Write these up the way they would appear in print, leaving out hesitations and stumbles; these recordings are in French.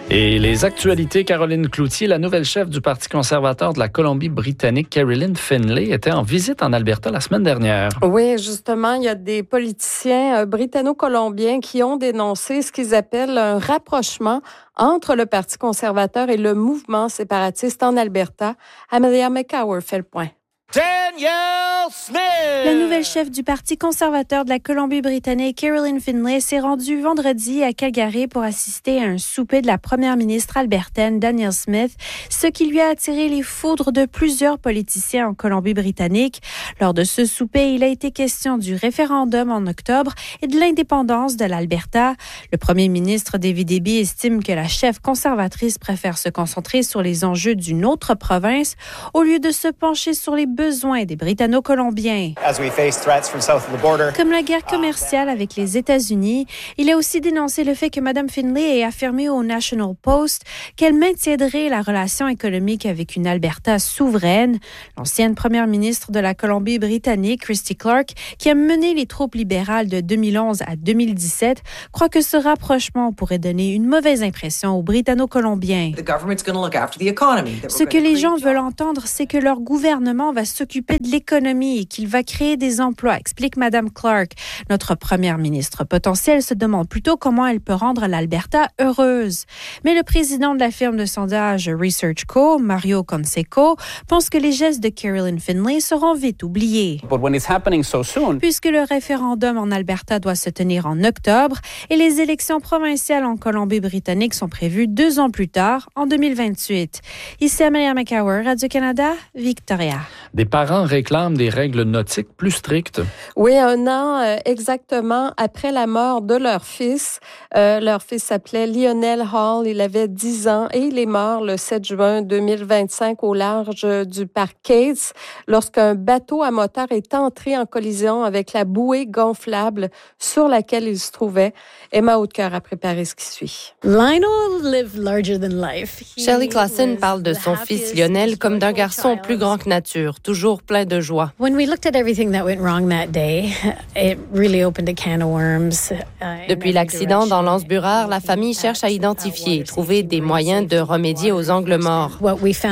Et les actualités, Caroline Cloutier, la nouvelle chef du Parti conservateur de la Colombie-Britannique, Caroline Finlay, était en visite en Alberta la semaine dernière. Oui, justement, il y a des politiciens britanno-colombiens qui ont dénoncé ce qu'ils appellent un rapprochement entre le Parti conservateur et le mouvement séparatiste en Alberta. Amelia McCower fait le point. Danielle Smith! La nouvelle chef du Parti conservateur de la Colombie-Britannique, Caroline Finlay, s'est rendue vendredi à Calgary pour assister à un souper de la première ministre albertaine, Danielle Smith, ce qui lui a attiré les foudres de plusieurs politiciens en Colombie-Britannique. Lors de ce souper, il a été question du référendum en octobre et de l'indépendance de l'Alberta. Le premier ministre David Eby estime que la chef conservatrice préfère se concentrer sur les enjeux d'une autre province au lieu de se pencher sur les besoins des Britanno-Colombiens. Comme la guerre commerciale avec les États-Unis, il a aussi dénoncé le fait que Mme Finlay ait affirmé au National Post qu'elle maintiendrait la relation économique avec une Alberta souveraine. L'ancienne première ministre de la Colombie-Britannique, Christy Clark, qui a mené les troupes libérales de 2011 à 2017, croit que ce rapprochement pourrait donner une mauvaise impression aux Britanno-Colombiens. Ce que les gens veulent entendre, c'est que leur gouvernement va s'occuper de l'économie et qu'il va créer des emplois, explique Mme Clark. Notre première ministre potentielle se demande plutôt comment elle peut rendre l'Alberta heureuse. Mais le président de la firme de sondage Research Co., Mario Conseco, pense que les gestes de Caroline Finlay seront vite oubliés. Puisque le référendum en Alberta doit se tenir en octobre et les élections provinciales en Colombie-Britannique sont prévues 2 ans plus tard, en 2028. Ici Amelia McCower, Radio-Canada, Victoria. Des parents réclament des règles nautiques plus strictes. Oui, 1 an exactement après la mort de leur fils. Leur fils s'appelait Lionel Hall. Il avait 10 ans et il est mort le 7 juin 2025 au large du parc Cates lorsqu'un bateau à moteur est entré en collision avec la bouée gonflable sur laquelle il se trouvait. Emma Hautecœur a préparé ce qui suit. Shelley Claassen parle de son fils Lionel comme d'un garçon plus grand que nature, toujours plein de joie. Depuis l'accident dans l'Anse-Burrard, la famille cherche à identifier et trouver des moyens de remédier aux angles morts.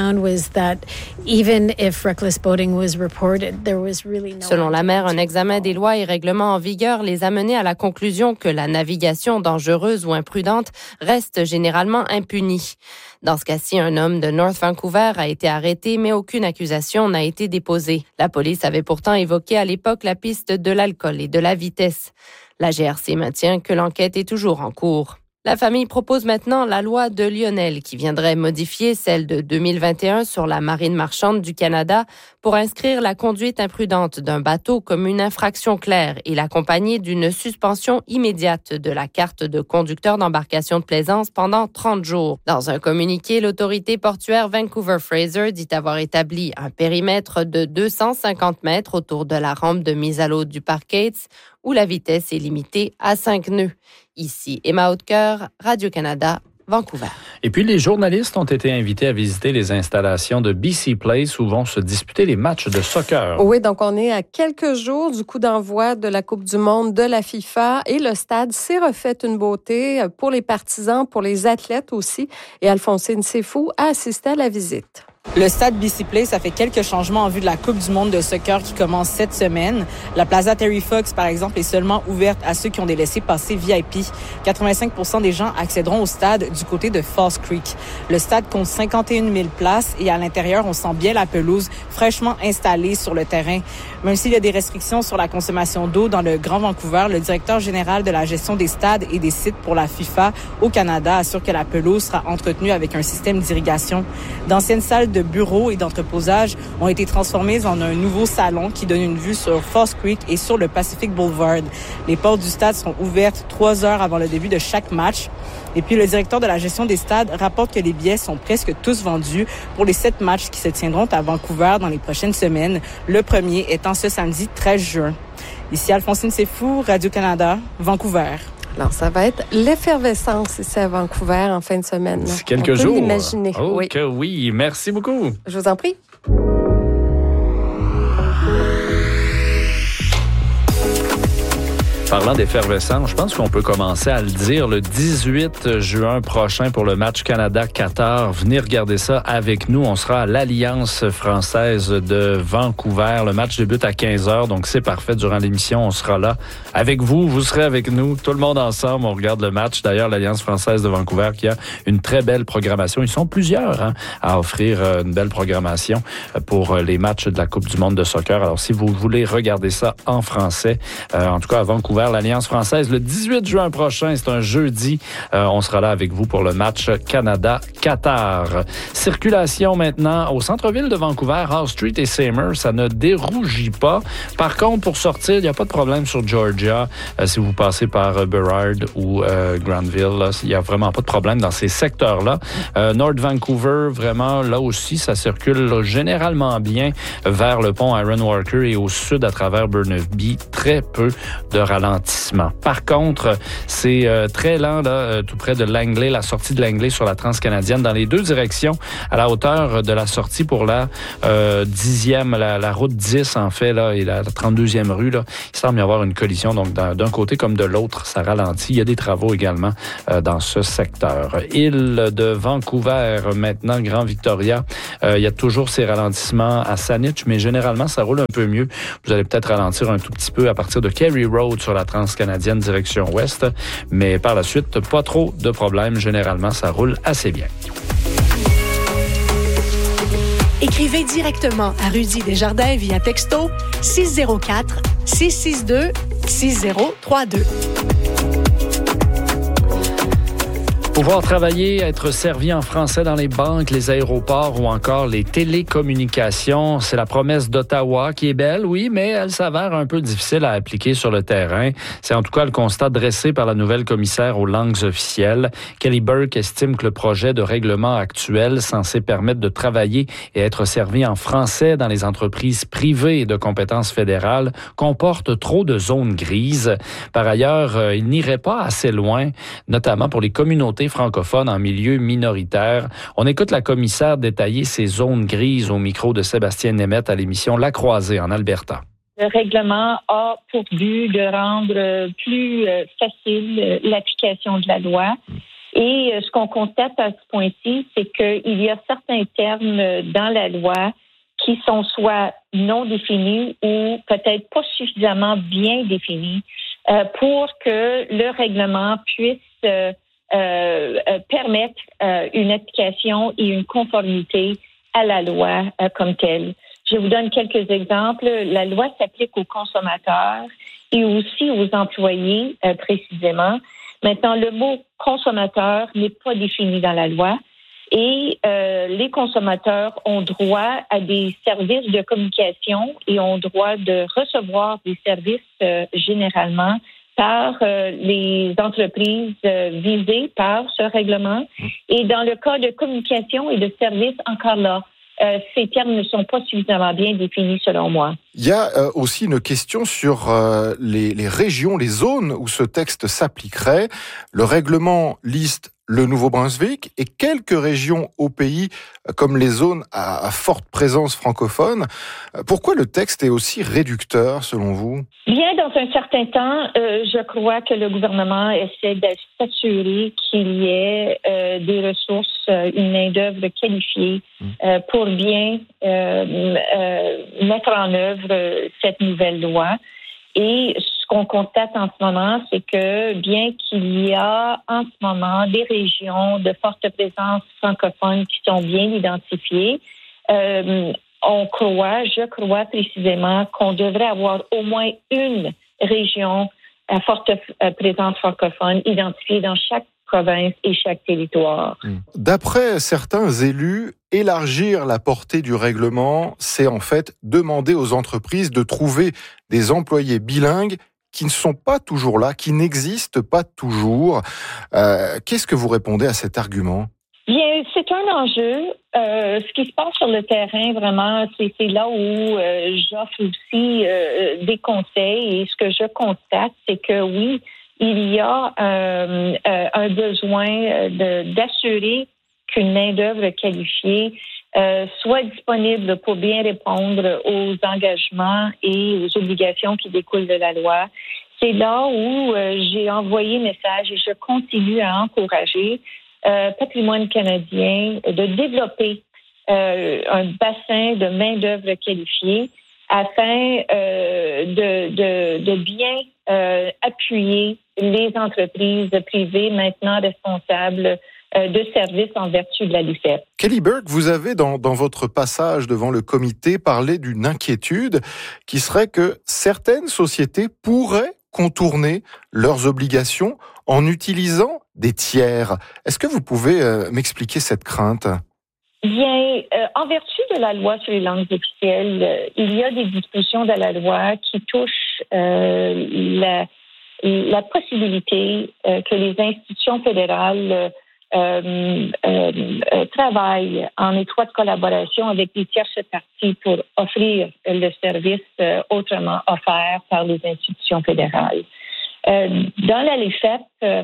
Selon la mère, un examen des lois et règlements en vigueur les a menés à la conclusion que la navigation dangereuse ou imprudente reste généralement impunie. Dans ce cas-ci, un homme de North Vancouver a été arrêté, mais aucune accusation n'a été déposée. La police avait pourtant évoqué à l'époque la piste de l'alcool et de la vitesse. La GRC maintient que l'enquête est toujours en cours. La famille propose maintenant la loi de Lionel qui viendrait modifier celle de 2021 sur la marine marchande du Canada pour inscrire la conduite imprudente d'un bateau comme une infraction claire et l'accompagner d'une suspension immédiate de la carte de conducteur d'embarcation de plaisance pendant 30 jours. Dans un communiqué, l'autorité portuaire Vancouver-Fraser dit avoir établi un périmètre de 250 mètres autour de la rampe de mise à l'eau du parc Cates où la vitesse est limitée à 5 nœuds. Ici, Emma Hautecœur, Radio-Canada, Vancouver. Et puis, les journalistes ont été invités à visiter les installations de BC Place où vont se disputer les matchs de soccer. Oui, donc on est à quelques jours du coup d'envoi de la Coupe du monde de la FIFA et le stade s'est refait une beauté pour les partisans, pour les athlètes aussi. Et Alphonsine Sefou a assisté à la visite. Le stade BC Place a fait quelques changements en vue de la Coupe du monde de soccer qui commence cette semaine. La Plaza Terry Fox, par exemple, est seulement ouverte à ceux qui ont des laissez-passer VIP. 85% des gens accéderont au stade du côté de False Creek. Le stade compte 51 000 places et à l'intérieur, on sent bien la pelouse fraîchement installée sur le terrain. Même s'il y a des restrictions sur la consommation d'eau dans le Grand Vancouver, le directeur général de la gestion des stades et des sites pour la FIFA au Canada assure que la pelouse sera entretenue avec un système d'irrigation. D'anciennes salles de bureaux et d'entreposage ont été transformées en un nouveau salon qui donne une vue sur False Creek et sur le Pacific Boulevard. Les portes du stade sont ouvertes 3 heures avant le début de chaque match. Et puis, le directeur de la gestion des stades rapporte que les billets sont presque tous vendus pour les 7 matchs qui se tiendront à Vancouver dans les prochaines semaines, le premier étant ce samedi 13 juin. Ici Alphonsine Sefou, Radio-Canada, Vancouver. Alors, ça va être l'effervescence ici à Vancouver en fin de semaine. C'est quelques jours. On peut l'imaginer. Oh, oui. que oui. Merci beaucoup. Je vous en prie. Parlant d'effervescence, je pense qu'on peut commencer à le dire. Le 18 juin prochain pour le match Canada-Qatar, venez regarder ça avec nous. On sera à l'Alliance française de Vancouver. Le match débute à 15h, donc c'est parfait. Durant l'émission, on sera là avec vous. Vous serez avec nous. Tout le monde ensemble, on regarde le match. D'ailleurs, l'Alliance française de Vancouver qui a une très belle programmation. Ils sont plusieurs à offrir une belle programmation pour les matchs de la Coupe du monde de soccer. Alors, si vous voulez regarder ça en français, en tout cas à Vancouver, l'Alliance française, le 18 juin prochain, c'est un jeudi. On sera là avec vous pour le match Canada-Qatar. Circulation maintenant au centre-ville de Vancouver, Howe Street et Seymour, ça ne dérougit pas. Par contre, pour sortir, il n'y a pas de problème sur Georgia. Si vous passez par Burrard ou Granville, là, il n'y a vraiment pas de problème dans ces secteurs-là. North Vancouver, vraiment, là aussi, ça circule là, généralement bien vers le pont Aaron Walker et au sud à travers Burnaby. Très peu de ralentissement. Par contre, c'est très lent là, tout près de Langley, la sortie de Langley sur la Transcanadienne, dans les deux directions, à la hauteur de la sortie pour la 10e, la route 10 en fait, là, et la 32e rue. Là, il semble y avoir une collision, donc d'un côté comme de l'autre, ça ralentit. Il y a des travaux également dans ce secteur. Île de Vancouver, maintenant, Grand Victoria, il y a toujours ces ralentissements à Saanich, mais généralement, ça roule un peu mieux. Vous allez peut-être ralentir un tout petit peu à partir de Kerry Road sur la Transcanadienne direction ouest, mais par la suite, pas trop de problèmes. Généralement, ça roule assez bien. Écrivez directement à Rudy Desjardins via texto 604 662 6032. Pouvoir travailler, être servi en français dans les banques, les aéroports ou encore les télécommunications, c'est la promesse d'Ottawa qui est belle, oui, mais elle s'avère un peu difficile à appliquer sur le terrain. C'est en tout cas le constat dressé par la nouvelle commissaire aux langues officielles. Kelly Burke estime que le projet de règlement actuel, censé permettre de travailler et être servi en français dans les entreprises privées de compétences fédérales, comporte trop de zones grises. Par ailleurs, il n'irait pas assez loin, notamment pour les communautés francophones en milieu minoritaire. On écoute la commissaire détailler ces zones grises au micro de Sébastien Nemeth à l'émission La Croisée en Alberta. Le règlement a pour but de rendre plus facile l'application de la loi. Et ce qu'on constate à ce point-ci, c'est qu'il y a certains termes dans la loi qui sont soit non définis ou peut-être pas suffisamment bien définis pour que le règlement puisse permettre une application et une conformité à la loi comme telle. Je vous donne quelques exemples. La loi s'applique aux consommateurs et aussi aux employés précisément. Maintenant, le mot consommateur n'est pas défini dans la loi et les consommateurs ont droit à des services de communication et ont droit de recevoir des services généralement par les entreprises visées par ce règlement. Et dans le cas de communication et de services, encore là, ces termes ne sont pas suffisamment bien définis selon moi. Il y a aussi une question sur les régions, les zones où ce texte s'appliquerait. Le règlement liste le Nouveau-Brunswick et quelques régions au pays, comme les zones à forte présence francophone. Pourquoi le texte est aussi réducteur, selon vous? Bien, dans un certain temps, je crois que le gouvernement essaie de s'assurer qu'il y ait des ressources, une main-d'œuvre qualifiée pour bien mettre en œuvre cette nouvelle loi. Et ce qu'on constate en ce moment, c'est que bien qu'il y a en ce moment des régions de forte présence francophone qui sont bien identifiées, je crois précisément qu'on devrait avoir au moins une région à forte présence francophone identifiée dans chaque province et chaque territoire. D'après certains élus, élargir la portée du règlement, c'est en fait demander aux entreprises de trouver des employés bilingues qui ne sont pas toujours là, qui n'existent pas toujours. Qu'est-ce que vous répondez à cet argument? Bien, c'est un enjeu. Ce qui se passe sur le terrain, vraiment, c'est là où j'offre aussi des conseils. Et ce que je constate, c'est que oui, il y a un besoin d'assurer qu'une main-d'œuvre qualifiée soit disponible pour bien répondre aux engagements et aux obligations qui découlent de la loi. c'est là où j'ai envoyé message et je continue à encourager Patrimoine canadien de développer un bassin de main-d'œuvre qualifiée afin de bien appuyer les entreprises privées maintenant responsables de services en vertu de la LUFEP. Kelly Burke, vous avez dans votre passage devant le comité parlé d'une inquiétude qui serait que certaines sociétés pourraient contourner leurs obligations en utilisant des tiers. Est-ce que vous pouvez m'expliquer cette crainte? Bien, en vertu de la loi sur les langues officielles, il y a des dispositions de la loi qui touchent la possibilité que les institutions fédérales travaillent en étroite collaboration avec les tierces parties pour offrir le service autrement offert par les institutions fédérales. Dans la LUFEP,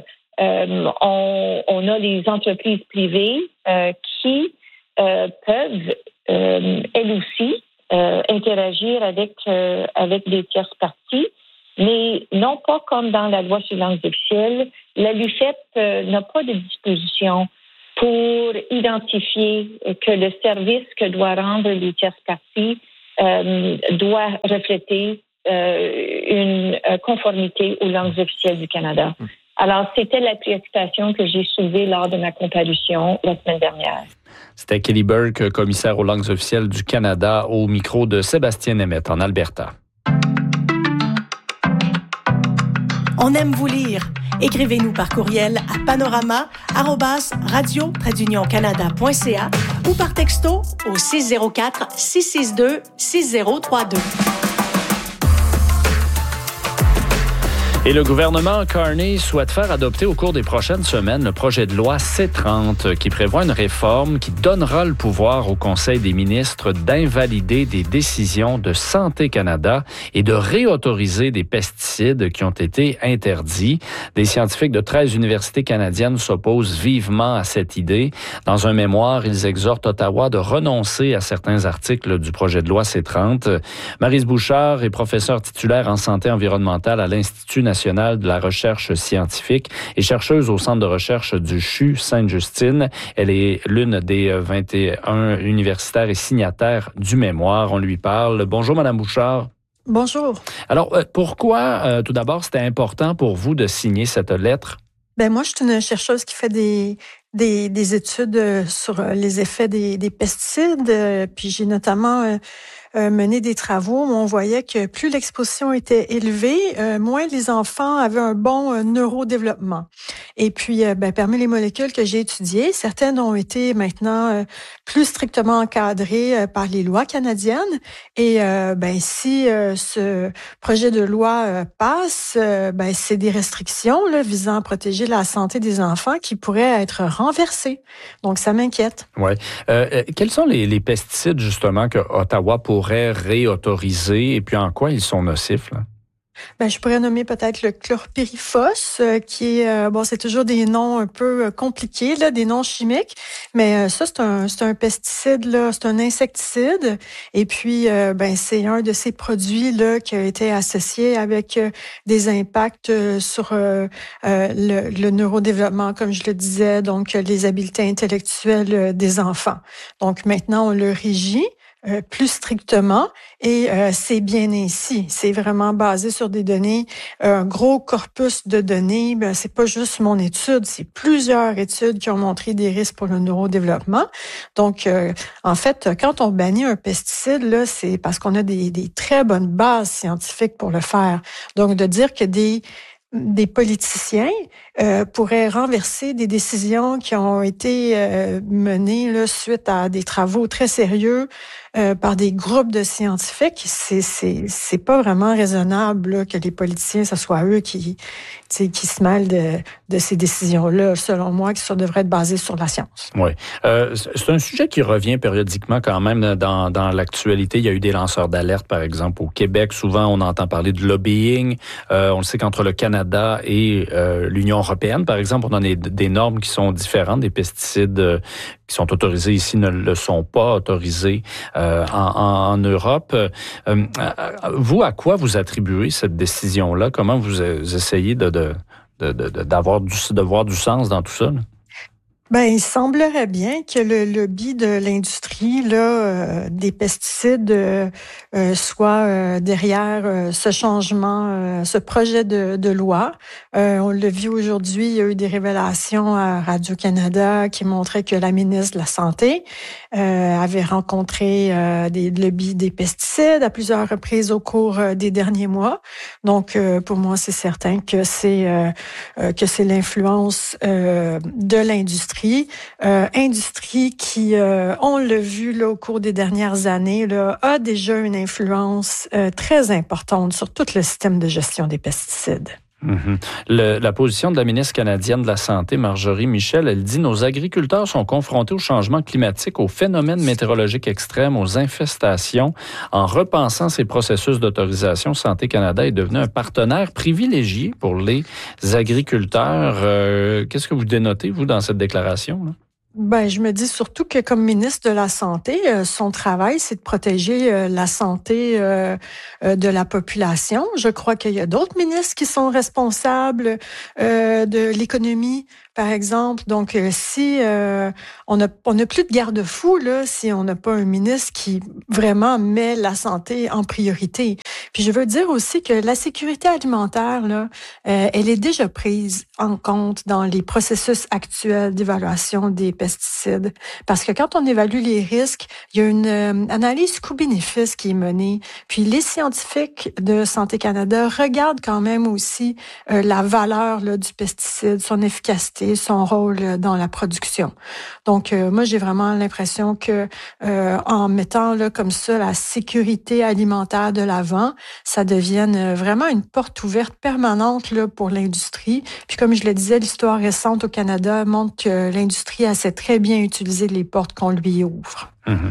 on a les entreprises privées qui peuvent, elles aussi, interagir avec des tierces parties, mais non pas comme dans la loi sur les langues officielles. La LUFEP n'a pas de disposition pour identifier que le service que doit rendre les tierces parties doit refléter une conformité aux langues officielles du Canada. Alors, c'était la préoccupation que j'ai soulevée lors de ma comparution la semaine dernière. C'était Kelly Burke, commissaire aux langues officielles du Canada, au micro de Sébastien Nemeth en Alberta. On aime vous lire. Écrivez-nous par courriel à panorama@radio-canada.ca ou par texto au 604-662-6032. Et le gouvernement Carney souhaite faire adopter au cours des prochaines semaines le projet de loi C-30 qui prévoit une réforme qui donnera le pouvoir au Conseil des ministres d'invalider des décisions de Santé Canada et de réautoriser des pesticides qui ont été interdits. Des scientifiques de 13 universités canadiennes s'opposent vivement à cette idée. Dans un mémoire, ils exhortent Ottawa de renoncer à certains articles du projet de loi C-30. Maryse Bouchard est professeure titulaire en santé environnementale à l'Institut national de la recherche scientifique et chercheuse au Centre de recherche du CHU Sainte-Justine. Elle est l'une des 21 universitaires et signataires du mémoire. On lui parle. Bonjour, Madame Bouchard. Bonjour. Alors, pourquoi, tout d'abord, c'était important pour vous de signer cette lettre? Moi, je suis une chercheuse qui fait des études sur les effets des pesticides. Puis j'ai notamment mené des travaux où on voyait que plus l'exposition était élevée, moins les enfants avaient un bon neurodéveloppement. Et puis, parmi les molécules que j'ai étudiées, certaines ont été maintenant plus strictement encadrées par les lois canadiennes. Et si ce projet de loi passe, c'est des restrictions là, visant à protéger la santé des enfants qui pourraient être renversées. Donc, ça m'inquiète. Oui. Quels sont les pesticides, justement, que Ottawa pourrait réautoriser et puis en quoi ils sont nocifs, là? Je pourrais nommer peut-être le chlorpyrifos, qui est, c'est toujours des noms un peu compliqués, là, des noms chimiques, mais ça, c'est un pesticide, là, c'est un insecticide, et puis, c'est un de ces produits, là, qui a été associé avec des impacts sur le neurodéveloppement, comme je le disais, donc les habiletés intellectuelles des enfants. Donc, maintenant, on le régit plus strictement et c'est bien ainsi. C'est vraiment basé sur des données, un gros corpus de données. C'est pas juste mon étude, c'est plusieurs études qui ont montré des risques pour le neurodéveloppement. Donc, en fait, quand on bannit un pesticide, là, c'est parce qu'on a des très bonnes bases scientifiques pour le faire. Donc, de dire que des politiciens pourraient renverser des décisions qui ont été menées là, suite à des travaux très sérieux par des groupes de scientifiques, c'est pas vraiment raisonnable là, que les politiciens, ce soit eux qui se mêlent de ces décisions-là, selon moi, qui devraient être basées sur la science. Oui. C'est un sujet qui revient périodiquement quand même dans l'actualité. Il y a eu des lanceurs d'alerte, par exemple, au Québec. Souvent, on entend parler de lobbying. On le sait qu'entre le Canada et l'Union européenne, par exemple, on a des normes qui sont différentes. Des pesticides qui sont autorisés ici ne le sont pas autorisés en Europe. Vous, à quoi vous attribuez cette décision-là? Comment vous essayez de voir du sens dans tout ça? Là? Ben, il semblerait bien que le lobby de l'industrie des pesticides soit derrière ce changement, ce projet de loi. On l'a vu aujourd'hui, il y a eu des révélations à Radio-Canada qui montraient que la ministre de la Santé avait rencontré des lobbies des pesticides à plusieurs reprises au cours des derniers mois. Donc, pour moi, c'est certain que c'est l'influence de l'industrie. Industrie qui, on l'a vu là, au cours des dernières années, là, a déjà une influence très importante sur tout le système de gestion des pesticides. Mm-hmm. La position de la ministre canadienne de la Santé, Marjorie Michel, elle dit « Nos agriculteurs sont confrontés au changement climatique, aux phénomènes météorologiques extrêmes, aux infestations. En repensant ces processus d'autorisation, Santé Canada est devenu un partenaire privilégié pour les agriculteurs. » Qu'est-ce que vous dénotez, vous, dans cette déclaration, là? Ben, je me dis surtout que comme ministre de la Santé, son travail, c'est de protéger la santé de la population. Je crois qu'il y a d'autres ministres qui sont responsables de l'économie, par exemple. Donc, si on n'a plus de garde-fou, là, si on n'a pas un ministre qui vraiment met la santé en priorité. Puis, je veux dire aussi que la sécurité alimentaire, là, elle est déjà prise en compte dans les processus actuels d'évaluation des pesticides. Parce que quand on évalue les risques, il y a une analyse coût-bénéfice qui est menée. Puis, les scientifiques de Santé Canada regardent quand même aussi la valeur là, du pesticide, son efficacité, son rôle dans la production. Donc, moi, j'ai vraiment l'impression que en mettant là comme ça la sécurité alimentaire de l'avant, ça devienne vraiment une porte ouverte permanente là pour l'industrie. Puis, comme je le disais, l'histoire récente au Canada montre que l'industrie sait très bien utiliser les portes qu'on lui ouvre.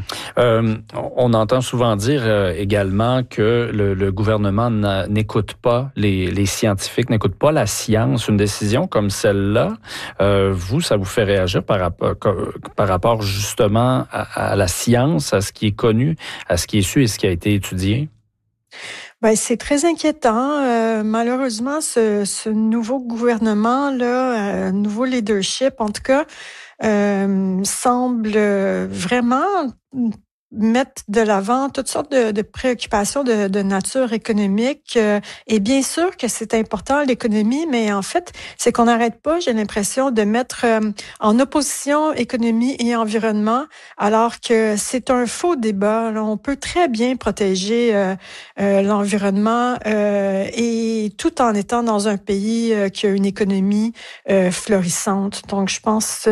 On entend souvent dire également que le gouvernement n'écoute pas les scientifiques, n'écoute pas la science. Une décision comme celle-là, vous, ça vous fait réagir par rapport justement à la science, à ce qui est connu, à ce qui est su et ce qui a été étudié? Ben, c'est très inquiétant. Malheureusement, ce nouveau gouvernement-là, nouveau leadership, en tout cas, semble vraiment mettre de l'avant toutes sortes de préoccupations de nature économique. Et bien sûr que c'est important, l'économie, mais en fait, c'est qu'on n'arrête pas, j'ai l'impression, de mettre en opposition économie et environnement, alors que c'est un faux débat. Là, on peut très bien protéger l'environnement et tout en étant dans un pays qui a une économie florissante. Donc, je pense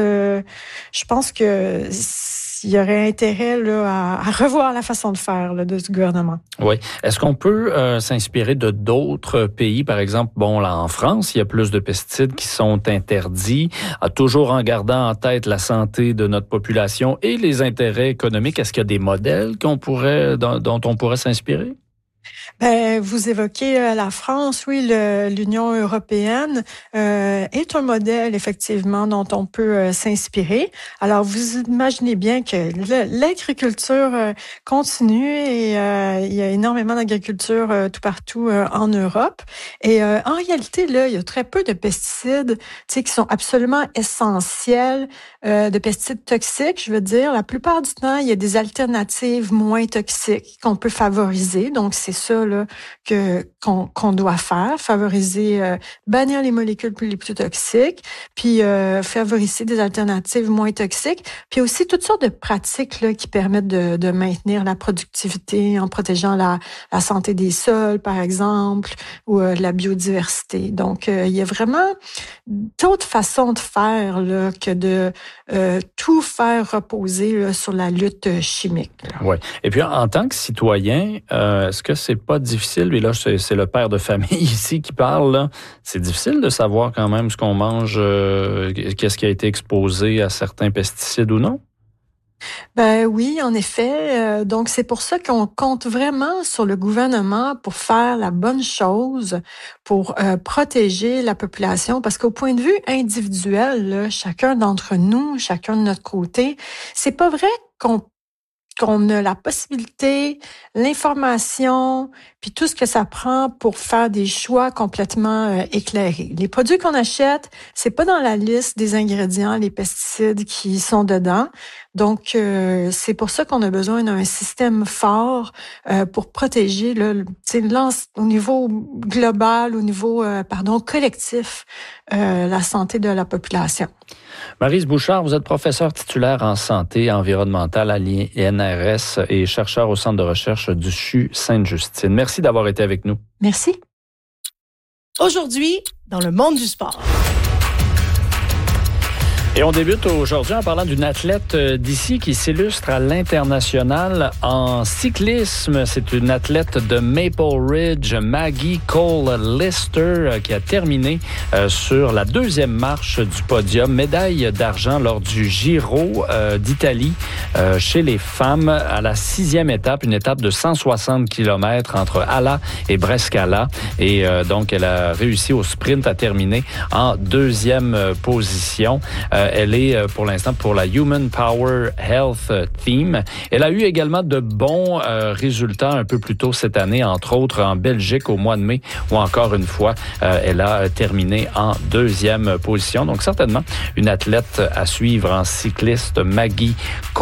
que il y aurait intérêt là, à revoir la façon de faire là, de ce gouvernement. Oui. Est-ce qu'on peut s'inspirer de d'autres pays? Par exemple, bon, là, en France, il y a plus de pesticides qui sont interdits, toujours en gardant en tête la santé de notre population et les intérêts économiques. Est-ce qu'il y a des modèles dont on pourrait s'inspirer? Ben, vous évoquez la France, oui, l'Union européenne est un modèle effectivement dont on peut s'inspirer. Alors, vous imaginez bien que l'agriculture continue et il y a énormément d'agriculture tout partout en Europe. Et en réalité, là, il y a très peu de pesticides, tu sais, qui sont absolument essentiels, de pesticides toxiques. Je veux dire, la plupart du temps, il y a des alternatives moins toxiques qu'on peut favoriser. Donc, c'est ça là qu'on doit faire, favoriser, bannir les molécules les plus toxiques, puis favoriser des alternatives moins toxiques, puis aussi toutes sortes de pratiques là qui permettent de maintenir la productivité en protégeant la santé des sols, par exemple, ou la biodiversité. Donc, il y a vraiment d'autres façons de faire là que de tout faire reposer là, sur la lutte chimique. Oui. Et puis, en tant que citoyen, est-ce que c'est pas difficile, et là, c'est le père de famille ici qui parle, là. C'est difficile de savoir quand même ce qu'on mange, qu'est-ce qui a été exposé à certains pesticides ou non? Ben oui, en effet. Donc, c'est pour ça qu'on compte vraiment sur le gouvernement pour faire la bonne chose, pour protéger la population. Parce qu'au point de vue individuel, là, chacun d'entre nous, chacun de notre côté, c'est pas vrai lorsqu'on a la possibilité, l'information, puis tout ce que ça prend pour faire des choix complètement éclairés. Les produits qu'on achète, c'est pas dans la liste des ingrédients, les pesticides qui sont dedans. Donc, c'est pour ça qu'on a besoin d'un système fort pour protéger au niveau global, au niveau collectif, la santé de la population. Maryse Bouchard, vous êtes professeure titulaire en santé environnementale à l'INRS et chercheur au Centre de recherche du CHU Sainte-Justine. Merci d'avoir été avec nous. Merci. Aujourd'hui, dans le monde du sport. Et on débute aujourd'hui en parlant d'une athlète d'ici qui s'illustre à l'international en cyclisme. C'est une athlète de Maple Ridge, Maggie Cole-Lister, qui a terminé sur la deuxième marche du podium. Médaille d'argent lors du Giro d'Italie chez les femmes à la 6e étape, une étape de 160 km entre Ala et Brescala. Et donc, elle a réussi au sprint à terminer en deuxième position. Elle est pour l'instant pour la Human Power Health Theme. Elle a eu également de bons résultats un peu plus tôt cette année, entre autres en Belgique au mois de mai, où encore une fois, elle a terminé en deuxième position. Donc certainement une athlète à suivre en cycliste, Maggie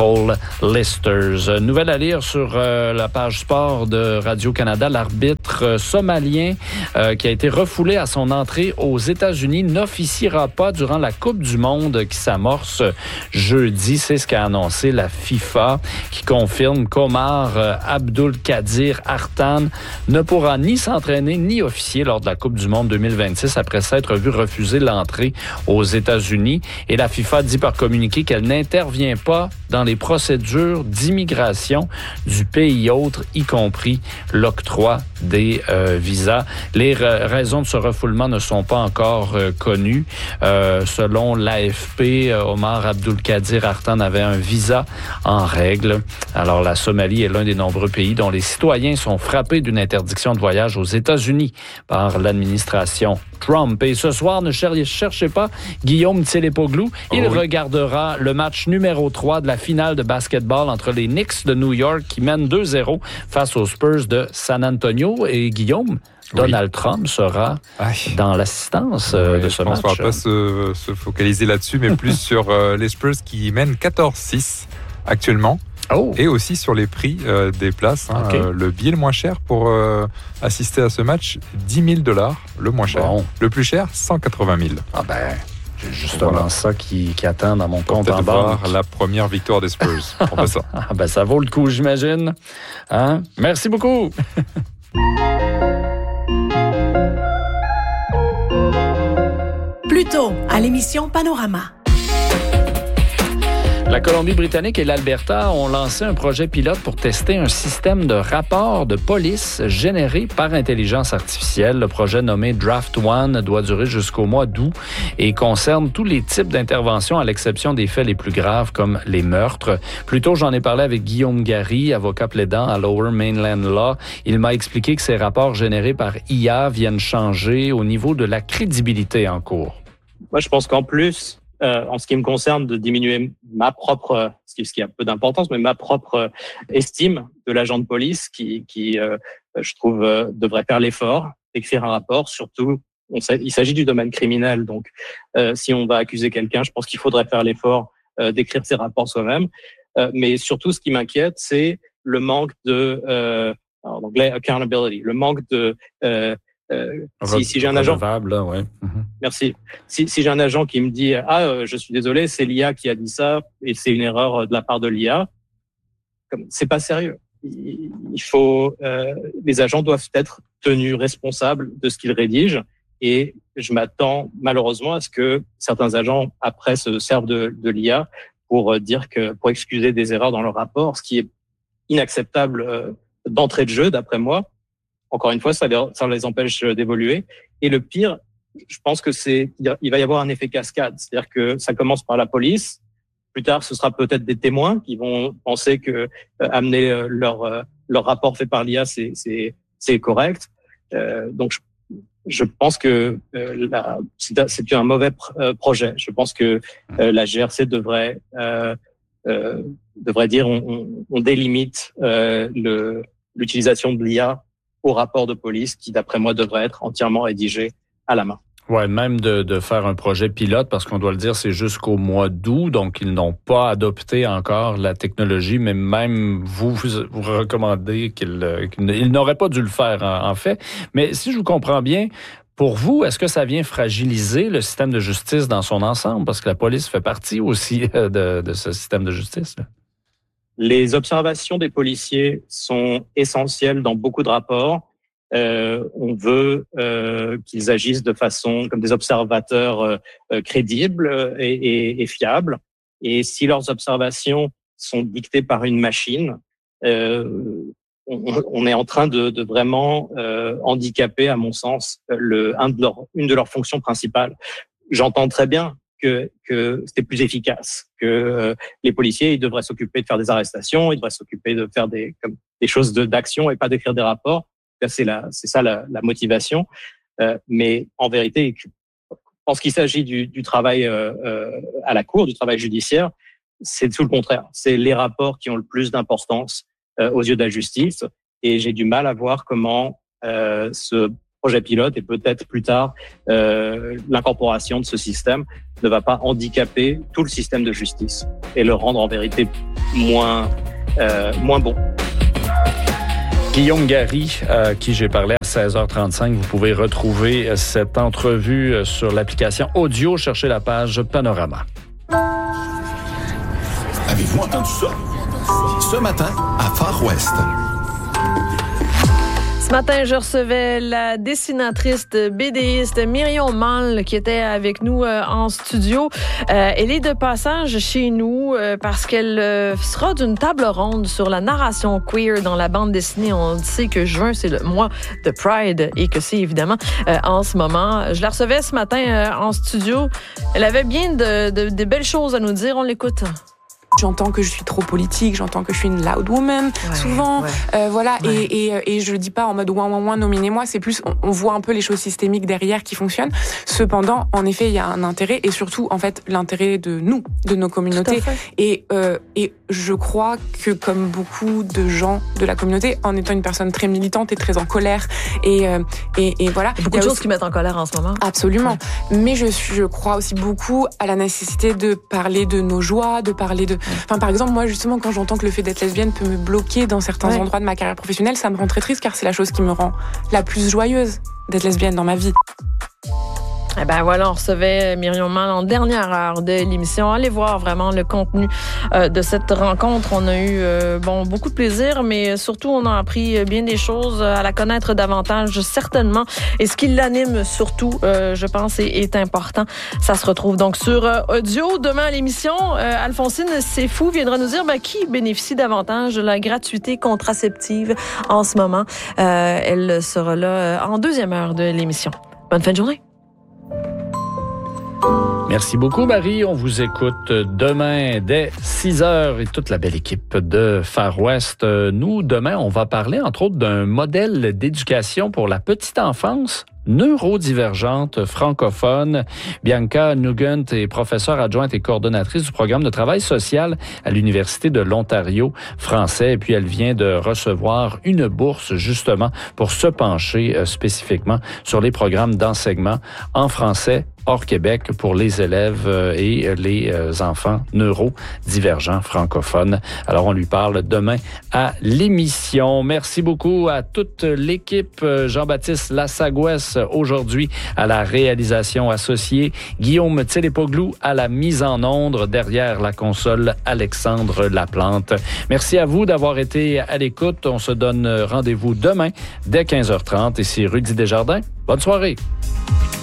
Cole-Lister. Nouvelle à lire sur la page sport de Radio-Canada. L'arbitre somalien qui a été refoulé à son entrée aux États-Unis n'officiera pas durant la Coupe du Monde qui s'amorce jeudi. C'est ce qu'a annoncé la FIFA, qui confirme qu'Omar Abdulkadir Artan ne pourra ni s'entraîner ni officier lors de la Coupe du Monde 2026 après s'être vu refuser l'entrée aux États-Unis. Et la FIFA dit par communiqué qu'elle n'intervient pas dans les procédures d'immigration du pays autre, y compris l'octroi des visas. Les raisons de ce refoulement ne sont pas encore connues. Selon l'AFP, Omar Abdulkadir Artan avait un visa en règle. Alors, la Somalie est l'un des nombreux pays dont les citoyens sont frappés d'une interdiction de voyage aux États-Unis par l'administration Trump. Et ce soir, ne cherchez pas Guillaume Tsélépoglou. Il regardera le match numéro 3 de la finale de basketball entre les Knicks de New York qui mènent 2-0 face aux Spurs de San Antonio. Et Guillaume, Donald Trump sera dans l'assistance de ce match. Je pense qu'on ne va pas se focaliser là-dessus, mais plus sur les Spurs qui mènent 14-6 actuellement. Et aussi sur les prix des places. Le billet le moins cher pour assister à ce match, $10,000, le moins cher. Le plus cher, 180 000. Ah ben, j'ai justement ça qui attend dans mon compte en banque. Voir la première victoire des Spurs. On fait ça. Ah ben, ça vaut le coup, j'imagine. Hein? Merci beaucoup. Plus tôt, à l'émission Panorama. La Colombie-Britannique et l'Alberta ont lancé un projet pilote pour tester un système de rapport de police généré par intelligence artificielle. Le projet nommé Draft One doit durer jusqu'au mois d'août et concerne tous les types d'interventions à l'exception des faits les plus graves comme les meurtres. Plus tôt, j'en ai parlé avec Guillaume Gary, avocat plaidant à Lower Mainland Law. Il m'a expliqué que ces rapports générés par IA viennent changer au niveau de la crédibilité en cours. Moi, je pense qu'en plus, en ce qui me concerne, de diminuer ma propre, ce qui a peu d'importance, mais ma propre estime de l'agent de police qui je trouve, devrait faire l'effort d'écrire un rapport. Surtout, il s'agit du domaine criminel. Donc, si on va accuser quelqu'un, je pense qu'il faudrait faire l'effort d'écrire ses rapports soi-même. Mais surtout, ce qui m'inquiète, c'est le manque de, en anglais, accountability, le manque de si j'ai un agent, merci. Si j'ai un agent qui me dit je suis désolé, c'est l'IA qui a dit ça et c'est une erreur de la part de l'IA, c'est pas sérieux. Il faut les agents doivent être tenus responsables de ce qu'ils rédigent et je m'attends malheureusement à ce que certains agents après se servent de l'IA pour excuser des erreurs dans leur rapport, ce qui est inacceptable d'entrée de jeu d'après moi. Encore une fois, ça les empêche d'évoluer. Et le pire, je pense que il va y avoir un effet cascade. C'est-à-dire que ça commence par la police. Plus tard, ce sera peut-être des témoins qui vont penser que amener leur rapport fait par l'IA, c'est correct. Donc, je pense que c'est un mauvais projet. Je pense que la GRC devrait devrait dire on délimite l'utilisation de l'IA au rapport de police qui, d'après moi, devrait être entièrement rédigé à la main. Ouais, même de faire un projet pilote, parce qu'on doit le dire, c'est jusqu'au mois d'août, donc ils n'ont pas adopté encore la technologie, mais même vous recommandez qu'ils n'auraient pas dû le faire en fait. Mais si je vous comprends bien, pour vous, est-ce que ça vient fragiliser le système de justice dans son ensemble? Parce que la police fait partie aussi de ce système de justice. Les observations des policiers sont essentielles dans beaucoup de rapports. On veut qu'ils agissent de façon comme des observateurs crédibles et fiables. Et si leurs observations sont dictées par une machine, on est en train de vraiment handicaper, à mon sens, une de leurs fonctions principales. J'entends très bien que c'était plus efficace, que les policiers ils devraient s'occuper de faire des arrestations, ils devraient s'occuper de faire des choses d'action et pas d'écrire des rapports. C'est ça la motivation. Mais en vérité, en ce qu'il s'agit du travail à la cour, du travail judiciaire, c'est tout le contraire. C'est les rapports qui ont le plus d'importance aux yeux de la justice. Et j'ai du mal à voir comment ce projet pilote et peut-être plus tard l'incorporation de ce système ne va pas handicaper tout le système de justice et le rendre en vérité moins bon. Guillaume Gary, à qui j'ai parlé à 16h35. Vous pouvez retrouver cette entrevue sur l'application audio. Cherchez la page Panorama. Avez-vous entendu ça? Ce matin, à Far West. Ce matin, je recevais la dessinatrice BDiste Myrion Mal qui était avec nous en studio. Elle est de passage chez nous parce qu'elle sera d'une table ronde sur la narration queer dans la bande dessinée. On sait que juin, c'est le mois de Pride et que c'est évidemment en ce moment. Je la recevais ce matin en studio. Elle avait bien de belles choses à nous dire. On l'écoute. J'entends que je suis trop politique, j'entends que je suis une loud woman, souvent, voilà, et je le dis pas en mode ouin, nominez-moi, c'est plus, on voit un peu les choses systémiques derrière qui fonctionnent. Cependant, en effet, il y a un intérêt, et surtout, en fait, l'intérêt de nous, de nos communautés. Et je crois que comme beaucoup de gens de la communauté, en étant une personne très militante et très en colère, et voilà. Beaucoup de choses qui mettent en colère en ce moment. Absolument. Mais je crois aussi beaucoup à la nécessité de parler de nos joies, de parler de... Enfin, par exemple, moi, justement, quand j'entends que le fait d'être lesbienne peut me bloquer dans certains endroits de ma carrière professionnelle, ça me rend très triste car c'est la chose qui me rend la plus joyeuse d'être lesbienne dans ma vie. Eh ben voilà, on recevait Myrion Mal en dernière heure de l'émission. Allez voir vraiment le contenu de cette rencontre. On a eu beaucoup de plaisir, mais surtout on a appris bien des choses, à la connaître davantage certainement. Et ce qui l'anime surtout, je pense, est important. Ça se retrouve donc sur audio demain à l'émission. Alphonsine C'est Fou viendra nous dire qui bénéficie davantage de la gratuité contraceptive en ce moment. Elle sera là en deuxième heure de l'émission. Bonne fin de journée. Merci beaucoup, Marie. On vous écoute demain dès 6h et toute la belle équipe de Far West. Nous, demain, on va parler, entre autres, d'un modèle d'éducation pour la petite enfance neurodivergente francophone. Bianca Nugent est professeure adjointe et coordonnatrice du programme de travail social à l'Université de l'Ontario français. Et puis, elle vient de recevoir une bourse, justement, pour se pencher spécifiquement sur les programmes d'enseignement en français hors Québec pour les élèves et les enfants neurodivergents francophones. Alors, on lui parle demain à l'émission. Merci beaucoup à toute l'équipe. Jean-Baptiste Lassagouès, aujourd'hui, à la réalisation associée. Guillaume Télépoglou à la mise en onde. Derrière la console, Alexandre Laplante. Merci à vous d'avoir été à l'écoute. On se donne rendez-vous demain dès 15h30. Ici Rudy Desjardins. Bonne soirée.